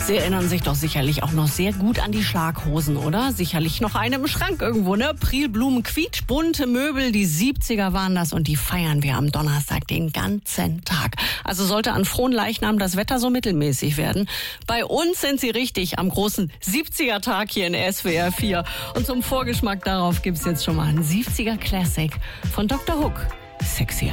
Sie erinnern sich doch sicherlich auch noch sehr gut an die Schlaghosen, oder? Sicherlich noch eine im Schrank irgendwo, ne? Prilblumen, quietschbunte Möbel, die 70er waren das und die feiern wir am Donnerstag den ganzen Tag. Also sollte an Fronleichnam das Wetter so mittelmäßig werden. Bei uns sind sie richtig am großen 70er-Tag hier in SWR 4. Und zum Vorgeschmack darauf gibt's jetzt schon mal einen 70er Classic von Dr. Hook. Sexy